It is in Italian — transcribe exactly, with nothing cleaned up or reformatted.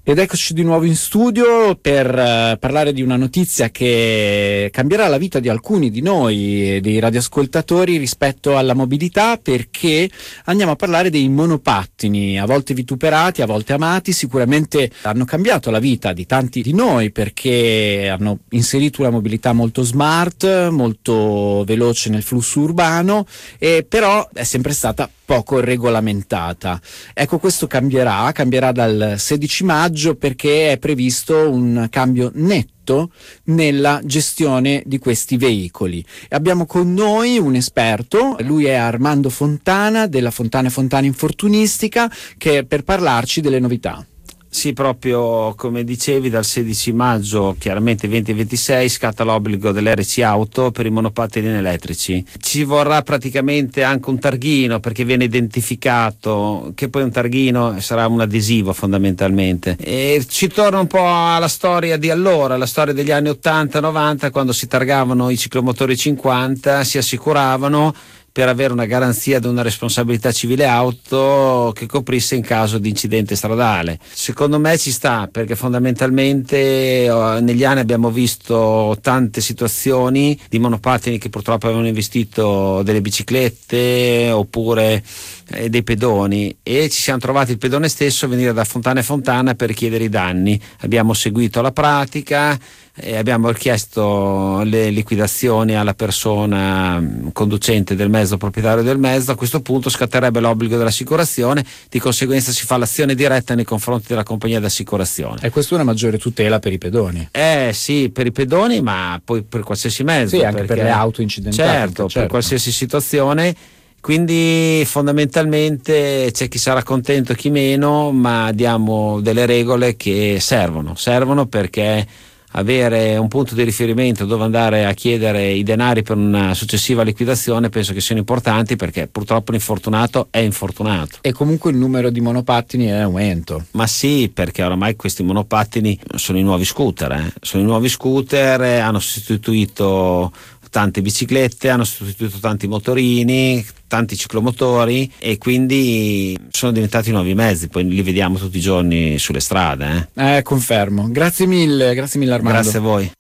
Ed eccoci di nuovo in studio per uh, parlare di una notizia che cambierà la vita di alcuni di noi, dei radioascoltatori, rispetto alla mobilità, perché andiamo a parlare dei monopattini, a volte vituperati, a volte amati. Sicuramente hanno cambiato la vita di tanti di noi perché hanno inserito una mobilità molto smart, molto veloce nel flusso urbano, e però è sempre stata poco regolamentata. Ecco, questo cambierà, cambierà dal sedici maggio, perché è previsto un cambio netto nella gestione di questi veicoli. E abbiamo con noi un esperto, lui è Armando Fontana della Fontana e Fontana Infortunistica, che per parlarci delle novità. Sì, proprio come dicevi, dal sedici maggio, chiaramente venti e ventisei, scatta l'obbligo dell'R C auto per i monopattini elettrici. Ci vorrà praticamente anche un targhino, perché viene identificato, che poi un targhino sarà un adesivo fondamentalmente. E ci torna un po' alla storia di allora, la storia degli anni ottanta novanta, quando si targavano i ciclomotori cinquanta, si assicuravano per avere una garanzia di una responsabilità civile auto che coprisse in caso di incidente stradale. Secondo me ci sta, perché fondamentalmente negli anni abbiamo visto tante situazioni di monopattini che purtroppo avevano investito delle biciclette oppure eh, dei pedoni, e ci siamo trovati il pedone stesso a venire da Fontana e Fontana per chiedere i danni. Abbiamo seguito la pratica e abbiamo chiesto le liquidazioni alla persona conducente del mezzo, proprietario del mezzo. A questo punto scatterebbe l'obbligo dell'assicurazione, di conseguenza si fa l'azione diretta nei confronti della compagnia d'assicurazione. E questa è una maggiore tutela per i pedoni. Eh sì, per i pedoni, ma poi per qualsiasi mezzo. Sì, anche perché, per le auto incidentate. Certo, certo, per qualsiasi situazione. Quindi fondamentalmente c'è chi sarà contento e chi meno, ma diamo delle regole che servono, servono perché avere un punto di riferimento dove andare a chiedere i denari per una successiva liquidazione penso che siano importanti, perché purtroppo l'infortunato è infortunato. E comunque il numero di monopattini è in aumento. Ma sì, perché oramai questi monopattini sono i nuovi scooter, eh? sono i nuovi scooter, eh, hanno sostituito tante biciclette, hanno sostituito tanti motorini, tanti ciclomotori, e quindi sono diventati nuovi mezzi. Poi li vediamo tutti i giorni sulle strade. Eh, eh confermo. Grazie mille, grazie mille Armando. Grazie a voi.